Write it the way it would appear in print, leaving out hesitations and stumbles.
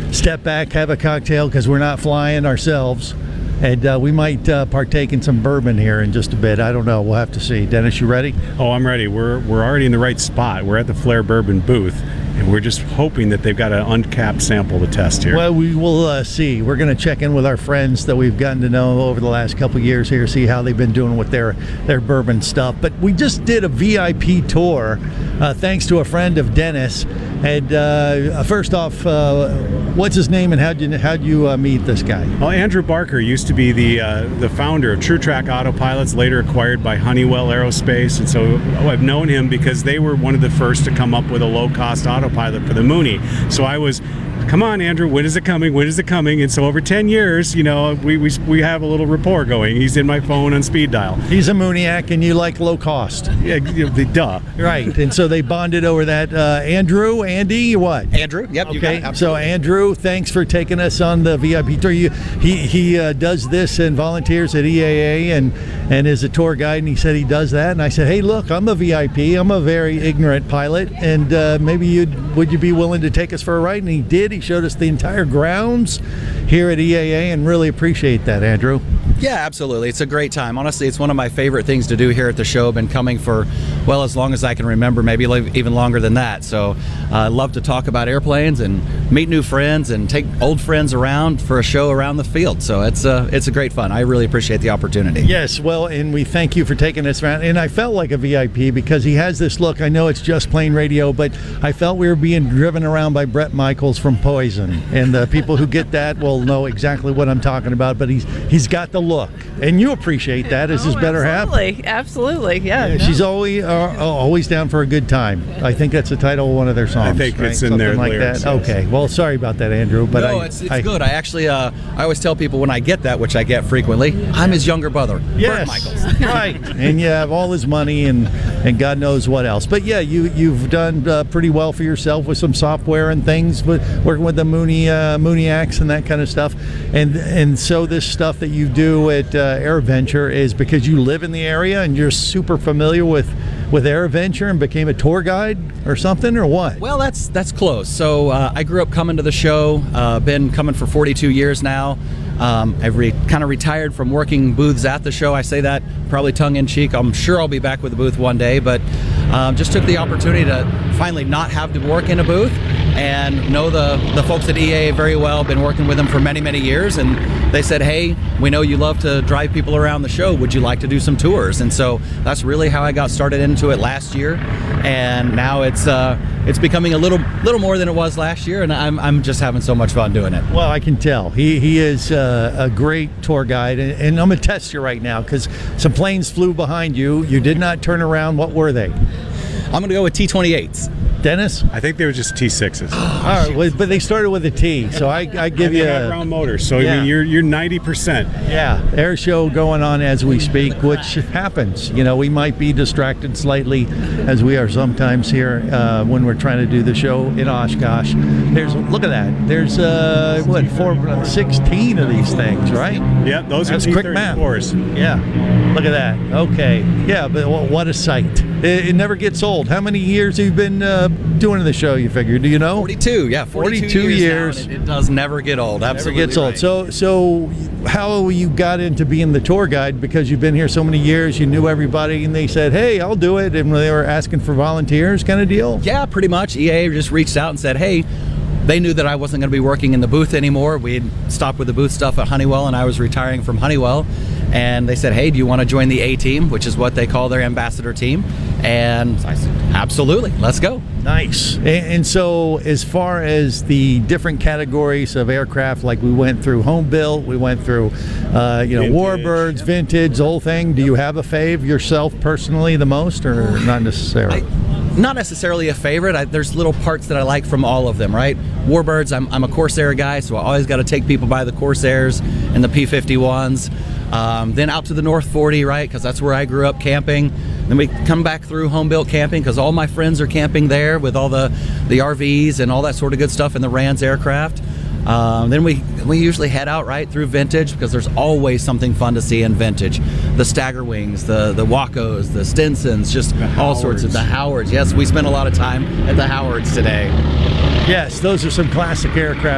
step back, have a cocktail, because we're not flying ourselves. And we might partake in some bourbon here in just a bit. I don't know. We'll have to see. Dennis, you ready? Oh, I'm ready. We're already in the right spot. We're at the Flair Bourbon booth, and we're just hoping that they've got an uncapped sample to test here. Well, we will see. We're going to check in with our friends that we've gotten to know over the last couple of years here, see how they've been doing with their bourbon stuff. But we just did a VIP tour thanks to a friend of Dennis. And first off, what's his name, and how'd you meet this guy? Well, Andrew Barker used to be the founder of True Track Autopilots, later acquired by Honeywell Aerospace, and so I've known him because they were one of the first to come up with a low-cost autopilot for the Mooney. So I was, come on, Andrew, when is it coming? When is it coming? And so over 10 years, you know, we have a little rapport going. He's in my phone on speed dial. He's a Mooniac, and you like low cost. Yeah, duh. Right, and so they bonded over that. Andy, what? Andrew, yep. Okay, you got it, absolutely. So Andrew, thanks for taking us on the VIP tour. He does this and volunteers at EAA and is a tour guide, and he said he does that. And I said, hey, look, I'm a VIP. I'm a very ignorant pilot, and maybe would you be willing to take us for a ride? And he did. He showed us the entire grounds here at EAA, and really appreciate that, Andrew. Yeah, absolutely. It's a great time. Honestly, it's one of my favorite things to do here at the show. I've been coming for, well, as long as I can remember, maybe even longer than that. So I love to talk about airplanes and meet new friends and take old friends around for a show around the field. So it's a great fun. I really appreciate the opportunity. Yes, well, and we thank you for taking us around. And I felt like a VIP because he has this look. I know it's just plain radio, but I felt we were being driven around by Bret Michaels from Poison. And the people who get that will know exactly what I'm talking about. But he's got the look, and you appreciate that as his better half. Absolutely, yeah. She's always down for a good time. I think that's the title of one of their songs. I think right? it's in Something there. like Lyrics, that. yes. Okay. Well, sorry about that, Andrew. But no, it's good. I actually I always tell people when I get that, which I get frequently, I'm his younger brother, yes, Bert Michaels. Right. And you have all his money and God knows what else. But yeah, you've done pretty well for yourself with some software and things, working with the Mooniacs and that kind of stuff. And so this stuff that you do at AirVenture is because you live in the area and you're super familiar with AirVenture and became a tour guide or something, or what? Well, that's close. So I grew up coming to the show, been coming for 42 years now. I've kind of retired from working booths at the show. I say that probably tongue-in-cheek. I'm sure I'll be back with the booth one day, but just took the opportunity to finally not have to work in a booth and know the folks at EA very well. Been working with them for many, many years, and they said, hey, we know you love to drive people around the show. Would you like to do some tours? And so that's really how I got started into it last year, and now it's becoming a little more than it was last year, and I'm just having so much fun doing it. Well, I can tell. He is a great tour guide, and I'm going to test you right now because some planes flew behind you. You did not turn around. What were they? I'm going to go with T-28s. Dennis? I think they were just T6s. All right, well, but they started with a T, so I give you a round motor. So yeah. I mean, you're 90%. Yeah, air show going on as we speak, which happens. You know, we might be distracted slightly, as we are sometimes here when we're trying to do the show in Oshkosh. Look at that. There's 16 of these things, right? Yeah, those That's are quick math. T-34s. Yeah, look at that. Okay, yeah, but what a sight. It never gets old. How many years have you been doing the show, you figure? Do you know? 42, yeah. 42 years. Now, it does never get old. Absolutely. Never gets old. Right. So how you got into being the tour guide? Because you've been here so many years, you knew everybody, and they said, hey, I'll do it, and they were asking for volunteers kind of deal? Yeah, pretty much. EA just reached out and said, hey, they knew that I wasn't going to be working in the booth anymore. We had stopped with the booth stuff at Honeywell, and I was retiring from Honeywell. And they said, hey, do you want to join the A-team, which is what they call their ambassador team? And I said, absolutely, let's go. Nice. And so as far as the different categories of aircraft, like we went through home built, we went through, Vintage. Warbirds, vintage, the whole thing. Do you have a fave yourself personally the most, or not necessarily? Not necessarily a favorite. There's little parts that I like from all of them, right? Warbirds, I'm a Corsair guy, so I always got to take people by the Corsairs and the P-51s. Then out to the North 40, right, because that's where I grew up camping. Then we come back through home-built camping because all my friends are camping there with all the RVs and all that sort of good stuff in the Rans aircraft. Then we usually head out right through vintage because there's always something fun to see in vintage. The Stagger Wings, the Wacos, the Stinsons, just all sorts of the Howards. Yes, we spent a lot of time at the Howards today. Yes, those are some classic aircraft.